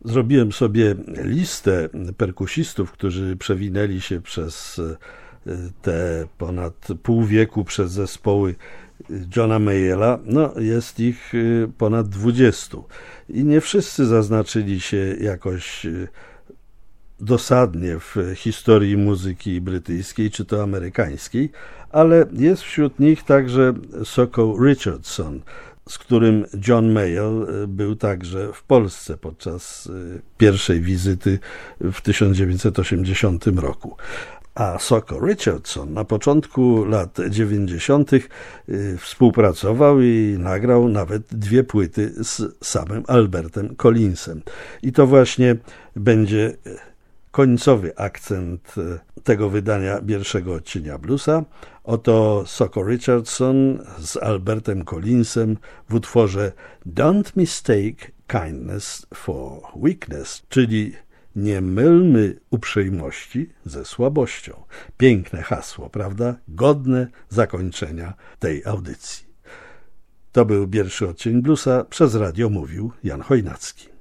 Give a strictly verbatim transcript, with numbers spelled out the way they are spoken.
Zrobiłem sobie listę perkusistów, którzy przewinęli się przez te ponad pół wieku przez zespoły Johna Mayalla. No, jest ich ponad dwudziestu i nie wszyscy zaznaczyli się jakoś dosadnie w historii muzyki brytyjskiej czy to amerykańskiej, ale jest wśród nich także Soko Richardson, z którym John Mayall był także w Polsce podczas pierwszej wizyty w tysiąc dziewięćset osiemdziesiątym roku. A Soko Richardson na początku lat dziewięćdziesiątych współpracował i nagrał nawet dwie płyty z samym Albertem Collinsem. I to właśnie będzie końcowy akcent tego wydania pierwszego odcienia bluesa. Oto Soko Richardson z Albertem Collinsem w utworze Don't Mistake Kindness for Weakness, czyli nie mylmy uprzejmości ze słabością. Piękne hasło, prawda? Godne zakończenia tej audycji. To był pierwszy odcień bluesa. Przez radio mówił Jan Chojnacki.